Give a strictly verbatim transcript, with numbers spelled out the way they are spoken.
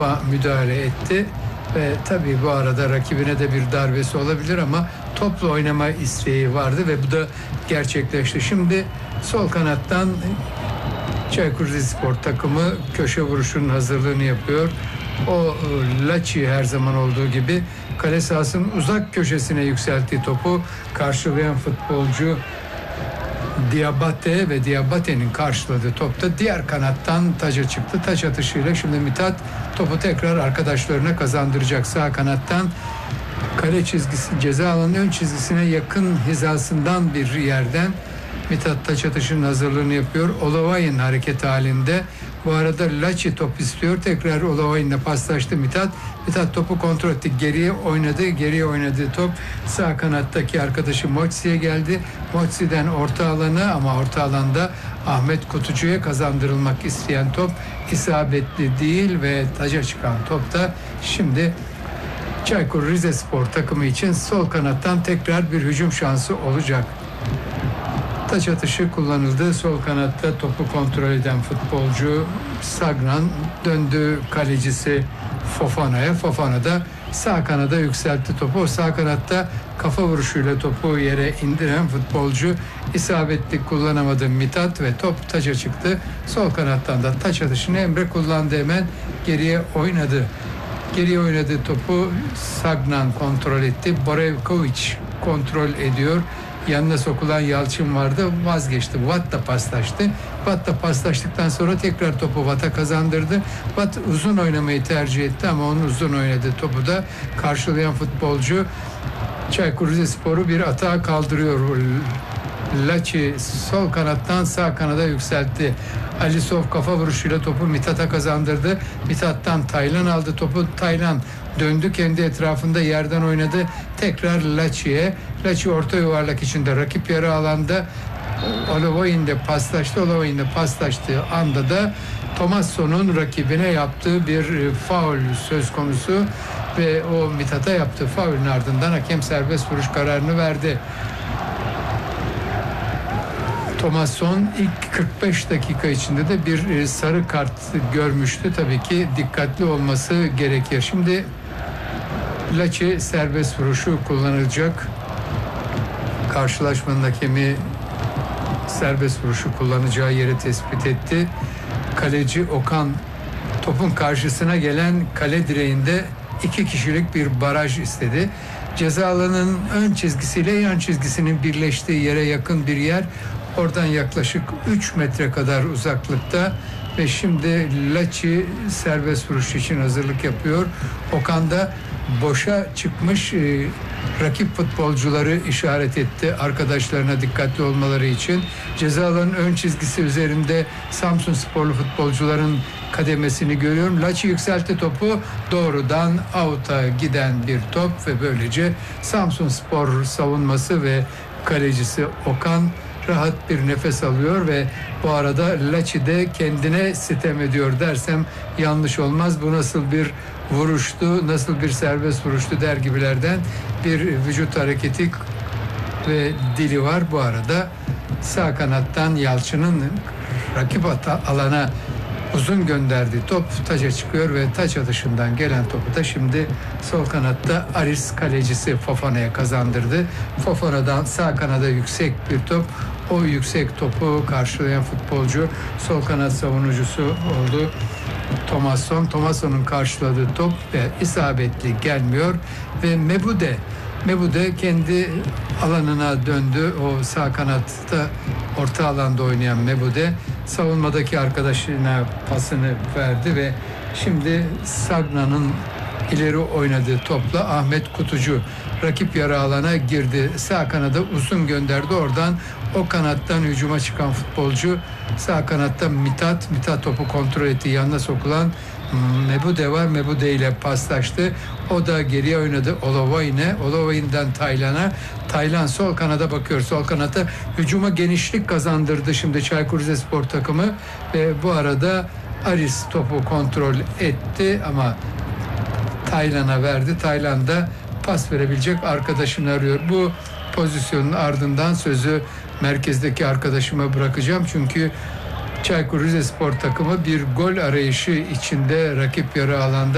müdahale etti ve tabii bu arada rakibine de bir darbesi olabilir ama topla oynama isteği vardı ve bu da gerçekleşti. Şimdi sol kanattan Çaykur Rizespor takımı köşe vuruşunun hazırlığını yapıyor. O Laçi her zaman olduğu gibi kale sahasının uzak köşesine yükselttiği topu karşılayan futbolcu Diabate ve Diabate'nin karşıladığı topta diğer kanattan taca çıktı. Taç atışıyla şimdi Mithat topu tekrar arkadaşlarına kazandıracak. Sağ kanattan kale çizgisi, ceza alanının ön çizgisine yakın hizasından bir yerden Mithat taç atışının hazırlığını yapıyor. Olavay'ın hareket halinde. Bu arada Laçi top istiyor. Tekrar Olavay'ınla paslaştı Mithat. Mithat topu kontrol etti. Geriye oynadı. Geriye oynadığı top sağ kanattaki arkadaşı Motsi'ye geldi. Motsi'den orta alana ama orta alanda Ahmet Kutucu'ya kazandırılmak isteyen top isabetli değil ve taca çıkan top da şimdi Çaykur Rizespor takımı için sol kanattan tekrar bir hücum şansı olacak. Taç atışı kullanıldı. Sol kanatta topu kontrol eden futbolcu Sagnan döndü kalecisi Fofana'ya. Fofana da sağ kanada yükseltti topu. O sağ kanatta kafa vuruşuyla topu yere indiren futbolcu isabetli kullanamadı Mithat ve top taça çıktı. Sol kanattan da taç atışını Emre kullandı, hemen geriye oynadı. Geriye oynadığı topu Sagnan kontrol etti. Borevkovic kontrol ediyor. Yanına sokulan Yalçın vardı, vazgeçti. Watt da paslaştı. Watt da paslaştıktan sonra tekrar topu Watt'a kazandırdı. Watt uzun oynamayı tercih etti ama onun uzun oynadığı topu da karşılayan futbolcu Çaykur Rizespor'u bir atağa kaldırıyor. Laçi sol kanattan sağ kanada yükseltti. Alisov kafa vuruşuyla topu Mithat'a kazandırdı. Mithat'tan Taylan aldı topu. Taylan döndü kendi etrafında yerden oynadı. Tekrar Laçi'ye. Laçi orta yuvarlak içinde rakip yarı alanda Olavay'ın paslaştı. Olavay'ın paslaştığı anda da Tomasson'un rakibine yaptığı bir faul söz konusu ve o Mithat'a yaptığı faulün ardından hakem serbest vuruş kararını verdi. Tomasson ilk kırk beş dakika içinde de bir sarı kart görmüştü. Tabii ki dikkatli olması gerekir. Şimdi Laçi serbest vuruşu kullanılacak. Karşılaşmanın hakemi serbest vuruşu kullanacağı yeri tespit etti. Kaleci Okan topun karşısına gelen kale direğinde iki kişilik bir baraj istedi. Ceza alanının ön çizgisiyle yan çizgisinin birleştiği yere yakın bir yer. Oradan yaklaşık üç metre kadar uzaklıkta ve şimdi Laçi serbest vuruş için hazırlık yapıyor. Okan da boşa çıkmış e, rakip futbolcuları işaret etti arkadaşlarına dikkatli olmaları için. Ceza alanının ön çizgisi üzerinde Samsunsporlu futbolcuların kademesini görüyorum. Laçi yükseltti topu, doğrudan out'a giden bir top ve böylece Samsunspor savunması ve kalecisi Okan rahat bir nefes alıyor ve bu arada Laçi de kendine sitem ediyor dersem yanlış olmaz. Bu nasıl bir vuruştu, nasıl bir serbest vuruştu der gibilerden bir vücut hareketi ve dili var. Bu arada sağ kanattan Yalçın'ın rakip alana uzun gönderdiği top taça çıkıyor ve taç atışından gelen topu da şimdi sol kanatta Aris kalecisi Fofana'ya kazandırdı. Fofana'dan sağ kanada yüksek bir top. O yüksek topu karşılayan futbolcu sol kanat savunucusu oldu Tomasson. Tomasson'un karşıladığı top ve isabetli gelmiyor ve Mebude Mebude kendi alanına döndü. O sağ kanatta orta alanda oynayan Mebude savunmadaki arkadaşına pasını verdi ve şimdi Sagnan'ın ileri oynadığı topla Ahmet Kutucu rakip yarı alana girdi. Sağ kanada uzun gönderdi. Oradan o kanattan hücuma çıkan futbolcu sağ kanatta Mithat. Mithat topu kontrol etti. Yanına sokulan Mebude var. Mebude ile paslaştı. O da geriye oynadı Olavay'ne. Olavay'ından Taylan'a. Taylan sol kanada bakıyor. Sol kanata hücuma genişlik kazandırdı şimdi Çaykur Rizespor takımı ve bu arada Aris topu kontrol etti ama Taylan'a verdi. Taylan da pas verebilecek arkadaşını arıyor. Bu pozisyonun ardından sözü merkezdeki arkadaşıma bırakacağım. Çünkü Çaykur Rizespor takımı bir gol arayışı içinde rakip yarı alanda.